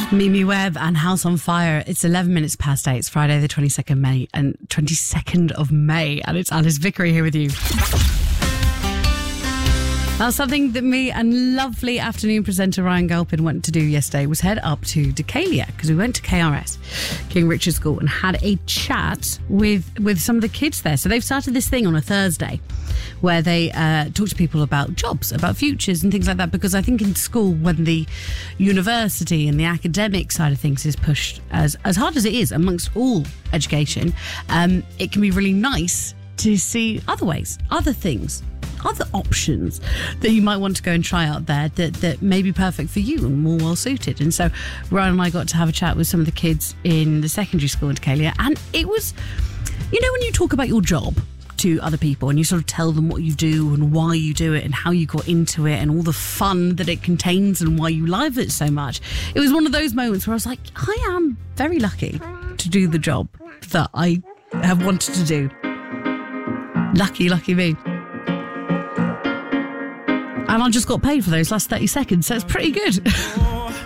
Mimi Webb and House on Fire. It's 11 minutes past 8. It's Friday the 22nd of May, and it's Alice Vickery here with you. Now, something that me and lovely afternoon presenter Ryan Galpin wanted to do yesterday was head up to Decalia, because we went to KRS, King Richard School, and had a chat with some of the kids there. So they've started this thing on a Thursday where they talk to people about jobs, about futures and things like that, because I think in school, when the university and the academic side of things is pushed as hard as it is amongst all education, it can be really nice to see other ways, other things, other options that you might want to go and try out there that may be perfect for you and more well suited. And so Ryan and I got to have a chat with some of the kids in the secondary school in Decalia, and it was, you know, when you talk about your job to other people and you sort of tell them what you do and why you do it and how you got into it and all the fun that it contains and why you love it so much, it was one of those moments where I was like, I am very lucky to do the job that I have wanted to do. Lucky me. And I just got paid for those last 30 seconds, so it's pretty good.